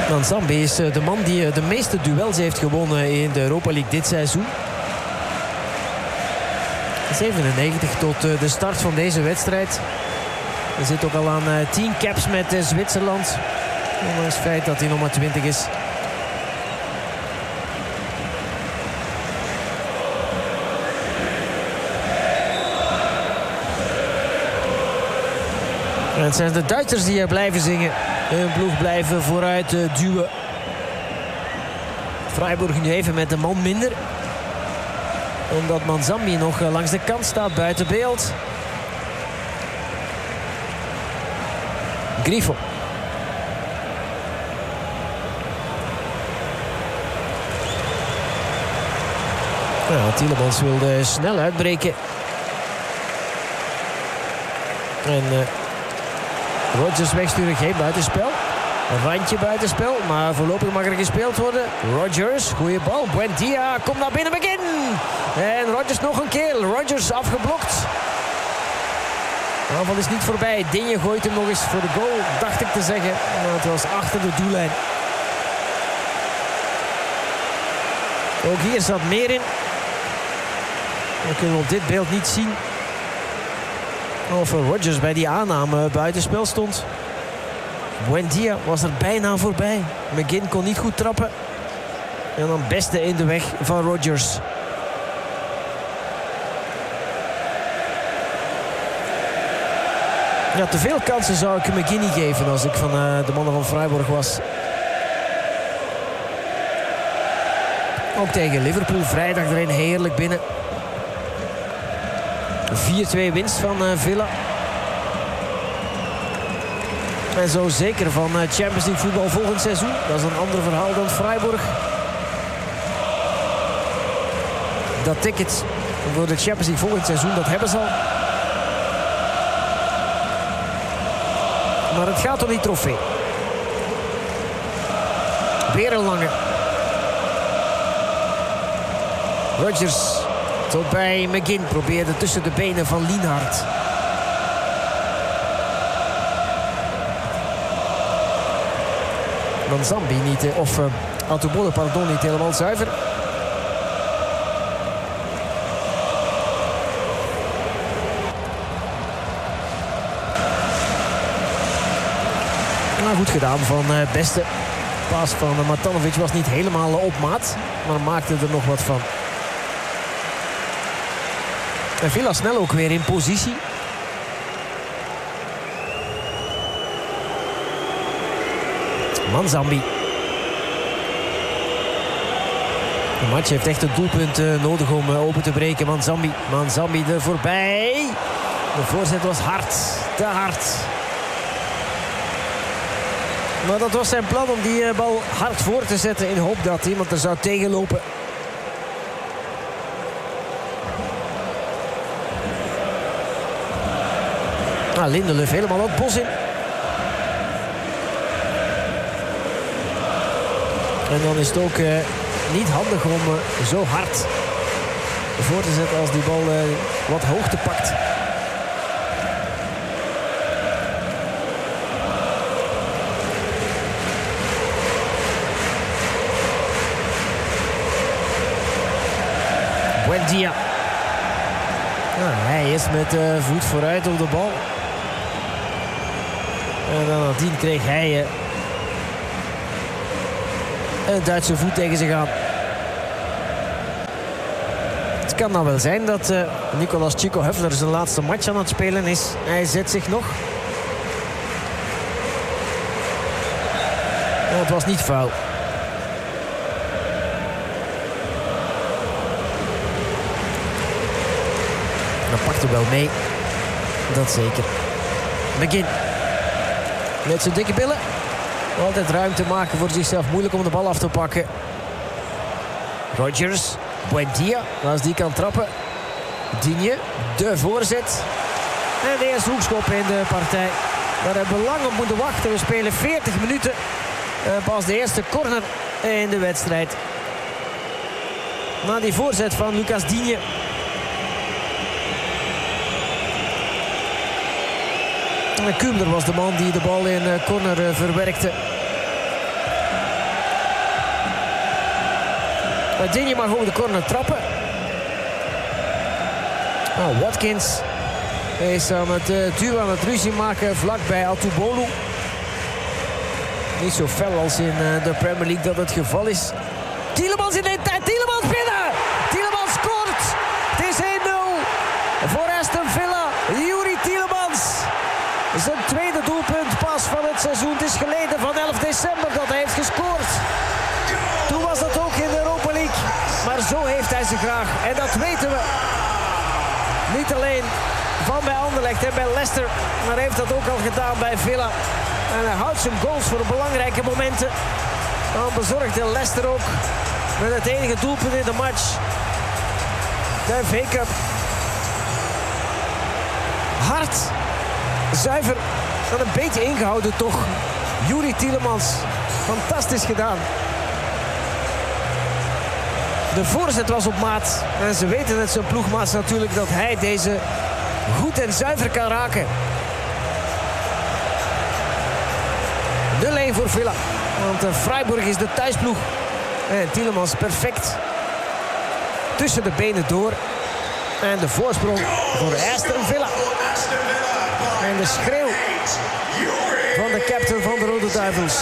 Manzambi is de man die de meeste duels heeft gewonnen in de Europa League dit seizoen. 97 tot de start van deze wedstrijd. Hij zit ook al aan 10 caps met Zwitserland. Ondanks het feit dat hij nog maar 20 is. En het zijn de Duitsers die blijven zingen. Hun ploeg blijven vooruit duwen. Freiburg nu even met de man minder. Omdat Manzambi nog langs de kant staat buiten beeld. Grifo. Ja, Tielemans wilde snel uitbreken. En Rodgers wegsturen, geen buitenspel. Een randje buitenspel, maar voorlopig mag er gespeeld worden. Rodgers, goede bal. Buendia komt naar binnen, begin. En Rodgers nog een keer. Rodgers afgeblokt. De aanval is niet voorbij. Digne gooit hem nog eens voor de goal, dacht ik te zeggen. Maar het was achter de doellijn. Ook hier zat meer in. Dat kunnen we op dit beeld niet zien. Of Rodgers bij die aanname buitenspel stond. Buendia was er bijna voorbij. McGinn kon niet goed trappen. En dan beste in de weg van Rodgers. Ja, te veel kansen zou ik McGinn niet geven als ik van de mannen van Freiburg was. Ook tegen Liverpool vrijdag erin heerlijk binnen. 4-2 winst van Villa. En zo zeker van Champions League voetbal volgend seizoen. Dat is een ander verhaal dan Freiburg. Dat ticket voor de Champions League volgend seizoen, dat hebben ze al. Maar het gaat om die trofee. Weer een lange. Rodgers tot bij McGinn. Probeerde tussen de benen van Lienhard. Manzambi niet, of Autobode, pardon, niet helemaal zuiver. Nou, goed gedaan van Beste. Pas van Matanovic was niet helemaal op maat, maar maakte er nog wat van. En Villa snel ook weer in positie. Manzambi. De match heeft echt een doelpunt nodig om open te breken. Manzambi er voorbij. De voorzet was hard. Te hard. Maar dat was zijn plan om die bal hard voor te zetten in hoop dat iemand er zou tegenlopen. Lindelöf helemaal het bos in. En dan is het ook niet handig om zo hard voor te zetten als die bal wat hoogte pakt. Buendia. Nou, hij is met voet vooruit op de bal. En dan nadien kreeg hij een Duitse voet tegen zich aan. Het kan dan wel zijn dat Nicolas Chico Höfler zijn laatste match aan het spelen is. Hij zet zich nog. Oh, het was niet foul. Dat pakt hem wel mee. Dat zeker. McGinn. Met zijn dikke billen. Altijd ruimte maken voor zichzelf. Moeilijk om de bal af te pakken. Rodgers. Buendia. Als die kan trappen. Digne. De voorzet. En de eerste hoekschop in de partij. Daar hebben we lang op moeten wachten. We spelen 40 minuten. Pas de eerste corner in de wedstrijd. Na die voorzet van Lucas Digne. Kubler was de man die de bal in corner verwerkte. Digne mag ook de corner trappen. Watkins is aan het duwen, aan het ruzie maken vlakbij Atubolu. Niet zo fel als in de Premier League dat het geval is. Tielemans in de tijd, Tielemans binnen! Tielemans scoort! Het is 1-0 voor Aston Villa. Youri Tielemans. Zijn tweede doelpunt pas van het seizoen. Het is geleden van 11 december dat hij heeft gescoord. Toen was dat ook in de Europa League. Maar zo heeft hij ze graag. En dat weten we. Niet alleen van bij Anderlecht en bij Leicester. Maar hij heeft dat ook al gedaan bij Villa. En hij houdt zijn goals voor belangrijke momenten. Dan bezorgde Leicester ook met het enige doelpunt in de match. De FA Cup. Hard, zuiver en een beetje ingehouden toch. Youri Tielemans, fantastisch gedaan. De voorzet was op maat. En ze weten het, zijn ploegmaats natuurlijk, dat hij deze goed en zuiver kan raken. De lijn voor Villa. Want Freiburg is de thuisploeg. En Tielemans perfect. Tussen de benen door. En de voorsprong voor Aston Villa. En de schreeuw van de captain van de Rode Duivels.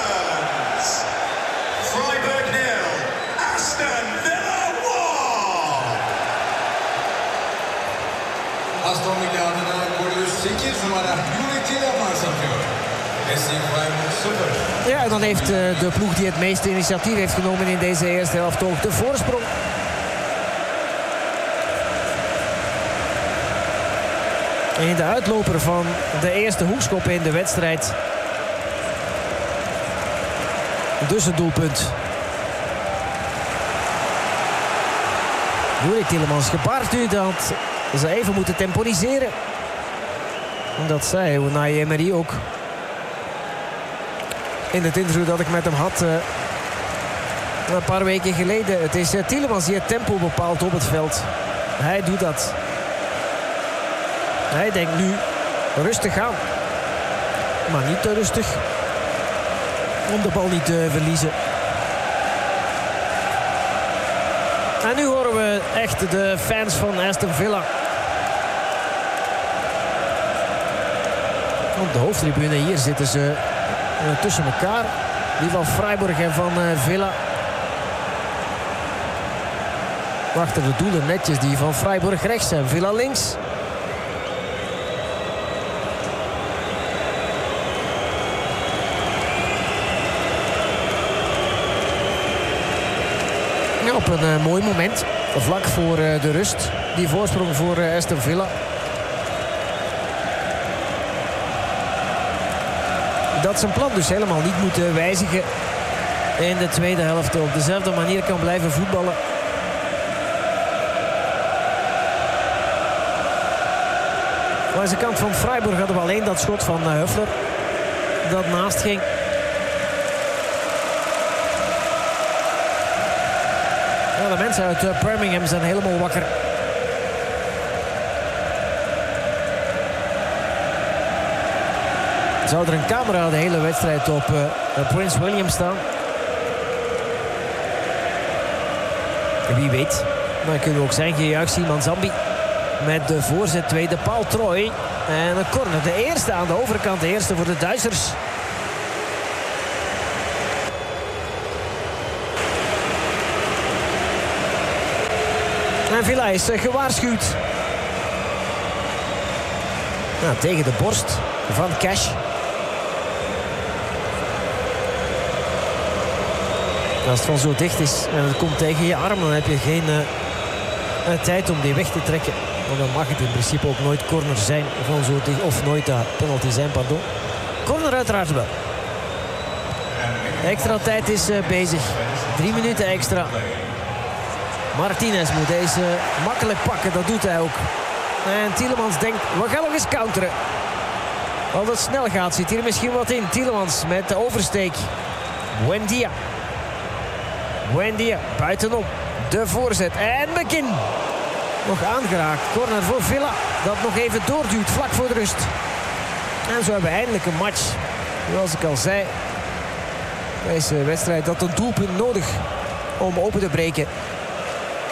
Freiburg 0, Aston Villa 1. Aston Villa'dan golü 8 numara Youri Tielemans atıyor. Ja, en dan heeft de ploeg die het meeste initiatief heeft genomen in deze eerste helft ook de voorsprong. En in de uitloper van de eerste hoekschop in de wedstrijd. Dus het doelpunt. Youri Tielemans gebaard nu dat ze even moeten temporiseren. En dat zei Unai Emery ook. In het interview dat ik met hem had een paar weken geleden. Het is Tielemans die het tempo bepaalt op het veld. Hij doet dat. Hij denkt nu rustig aan. Maar niet te rustig. Om de bal niet te verliezen. En nu horen we echt de fans van Aston Villa. Op de hoofdtribune hier zitten ze tussen elkaar. Die van Freiburg en van Villa. Achter de doelen netjes die van Freiburg rechts en Villa links. Ja, op een mooi moment. Vlak voor de rust. Die voorsprong voor Aston Villa. Dat zijn plan dus helemaal niet moet wijzigen in de tweede helft. Op dezelfde manier kan blijven voetballen. Aan de kant van Freiburg hadden we alleen dat schot van Höfler dat naast ging. Ja, de mensen uit Birmingham zijn helemaal wakker. Zou er een camera de hele wedstrijd op Prince William staan? Wie weet. Dan kunnen we ook zeggen, gejuich Simon Zambi. Met de voorzet, tweede paal Troy. En een corner, de eerste aan de overkant. De eerste voor de Duitsers. En Villa is gewaarschuwd. Nou, tegen de borst van Cash. Als het van zo dicht is en het komt tegen je arm, dan heb je geen tijd om die weg te trekken. En dan mag het in principe ook nooit corner zijn van zo dicht, of nooit penalty zijn, pardon. Corner uiteraard wel. Extra tijd is bezig. 3 minuten extra. Martinez moet deze makkelijk pakken, dat doet hij ook. En Tielemans denkt, we gaan nog eens counteren. Als het snel gaat, zit hier misschien wat in. Tielemans met de oversteek. Buendia. Buendia, buitenom. De voorzet. En McGinn. Nog aangeraakt. Corner voor Villa. Dat nog even doorduwt vlak voor de rust. En zo hebben we eindelijk een match. Zoals ik al zei. Deze wedstrijd had een doelpunt nodig om open te breken.